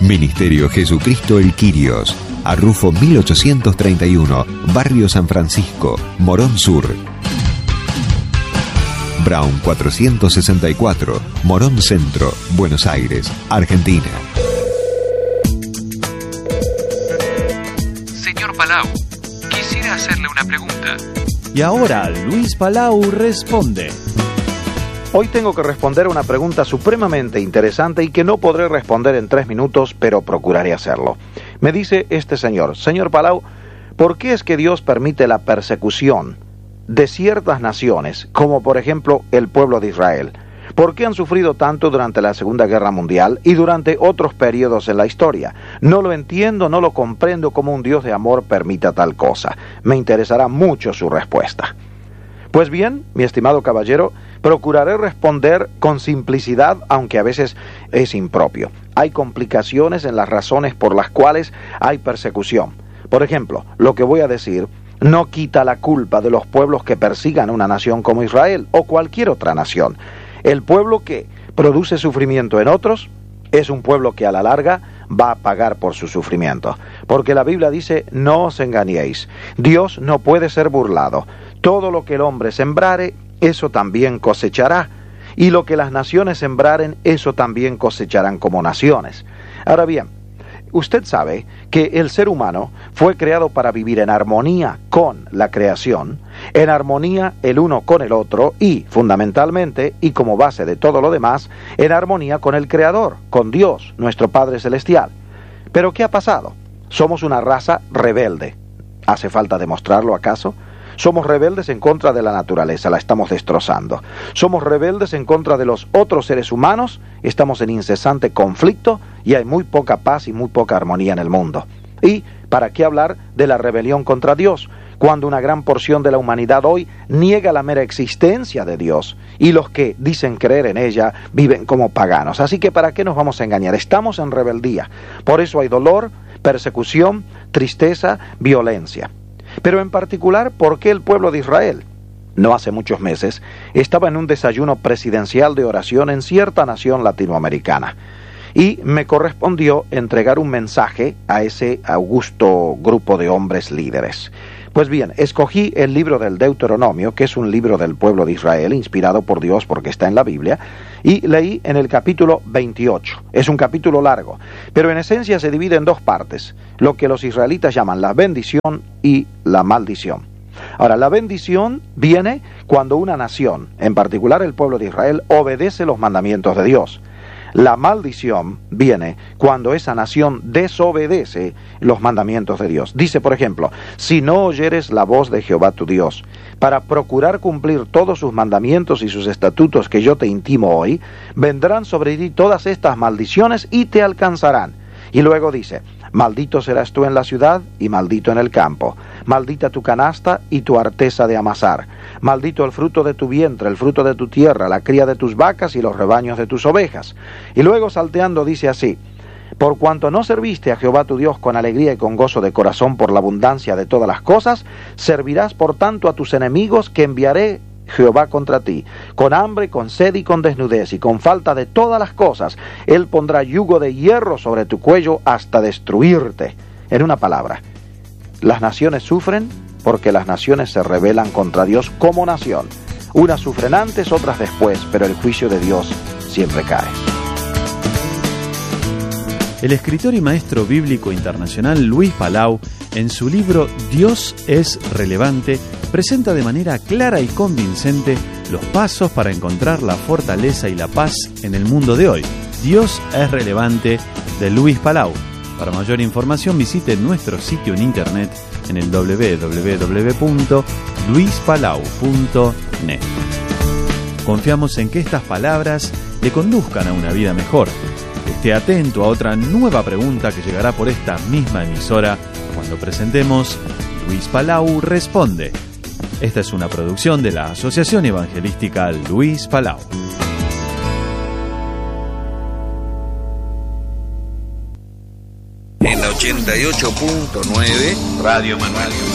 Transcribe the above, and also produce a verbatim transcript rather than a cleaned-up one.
Ministerio Jesucristo El Quirios, Arrufo mil ochocientos treinta y uno, Barrio San Francisco, Morón Sur. Brown cuatrocientos sesenta y cuatro, Morón Centro, Buenos Aires, Argentina. Señor Palau, quisiera hacerle una pregunta. Y ahora Luis Palau responde. Hoy tengo que responder una pregunta supremamente interesante y que no podré responder en tres minutos, pero procuraré hacerlo. Me dice este señor, señor Palau, ¿por qué es que Dios permite la persecución de ciertas naciones, como por ejemplo el pueblo de Israel? ¿Por qué han sufrido tanto durante la Segunda Guerra Mundial y durante otros periodos en la historia? No lo entiendo, no lo comprendo cómo un Dios de amor permita tal cosa. Me interesará mucho su respuesta. Pues bien, mi estimado caballero, procuraré responder con simplicidad, aunque a veces es impropio. Hay complicaciones en las razones por las cuales hay persecución. Por ejemplo, lo que voy a decir no quita la culpa de los pueblos que persigan una nación como Israel o cualquier otra nación. El pueblo que produce sufrimiento en otros es un pueblo que a la larga va a pagar por su sufrimiento. Porque la Biblia dice, no os engañéis, Dios no puede ser burlado. Todo lo que el hombre sembrare, eso también cosechará. Y lo que las naciones sembraren, eso también cosecharán como naciones. Ahora bien, usted sabe que el ser humano fue creado para vivir en armonía con la creación, en armonía el uno con el otro y, fundamentalmente, y como base de todo lo demás, en armonía con el Creador, con Dios, nuestro Padre Celestial. Pero ¿qué ha pasado? Somos una raza rebelde. ¿Hace falta demostrarlo acaso? Somos rebeldes en contra de la naturaleza, la estamos destrozando. Somos rebeldes en contra de los otros seres humanos, estamos en incesante conflicto y hay muy poca paz y muy poca armonía en el mundo. ¿Y para qué hablar de la rebelión contra Dios, cuando una gran porción de la humanidad hoy niega la mera existencia de Dios y los que dicen creer en ella viven como paganos? Así que ¿para qué nos vamos a engañar? Estamos en rebeldía. Por eso hay dolor, persecución, tristeza, violencia. Pero en particular, ¿por qué el pueblo de Israel? No hace muchos meses estaba en un desayuno presidencial de oración en cierta nación latinoamericana y me correspondió entregar un mensaje a ese augusto grupo de hombres líderes. Pues bien, escogí el libro del Deuteronomio, que es un libro del pueblo de Israel, inspirado por Dios porque está en la Biblia, y leí en el capítulo veintiocho. Es un capítulo largo, pero en esencia se divide en dos partes, lo que los israelitas llaman la bendición y la maldición. Ahora, la bendición viene cuando una nación, en particular el pueblo de Israel, obedece los mandamientos de Dios. La maldición viene cuando esa nación desobedece los mandamientos de Dios. Dice, por ejemplo, si no oyeres la voz de Jehová tu Dios, para procurar cumplir todos sus mandamientos y sus estatutos que yo te intimo hoy, vendrán sobre ti todas estas maldiciones y te alcanzarán. Y luego dice, maldito serás tú en la ciudad y maldito en el campo, maldita tu canasta y tu arteza de amasar, maldito el fruto de tu vientre, el fruto de tu tierra, la cría de tus vacas y los rebaños de tus ovejas. Y luego salteando dice así, por cuanto no serviste a Jehová tu Dios con alegría y con gozo de corazón por la abundancia de todas las cosas, servirás por tanto a tus enemigos que enviaré Jehová contra ti, con hambre, con sed y con desnudez, y con falta de todas las cosas. Él pondrá yugo de hierro sobre tu cuello hasta destruirte. En una palabra, las naciones sufren porque las naciones se rebelan contra Dios como nación. Unas sufren antes, otras después, pero el juicio de Dios siempre cae. El escritor y maestro bíblico internacional Luis Palau, en su libro Dios es relevante, presenta de manera clara y convincente los pasos para encontrar la fortaleza y la paz en el mundo de hoy. Dios es relevante, de Luis Palau. Para mayor información visite nuestro sitio en internet en el doble u doble u doble u punto luis palau punto net. Confiamos en que estas palabras le conduzcan a una vida mejor. Esté atento a otra nueva pregunta que llegará por esta misma emisora cuando presentemos Luis Palau Responde. Esta es una producción de la Asociación Evangelística Luis Palau. En ochenta y ocho punto nueve Radio Manuel.